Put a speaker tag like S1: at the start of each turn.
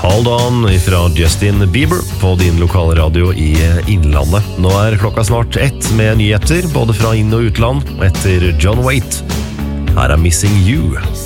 S1: Hold On fra Justin Bieber på din lokale radio i Innlandet. Nå klokka snart 1 med nyheter, både fra inn- og utland, etter John Waite. Her Missing You.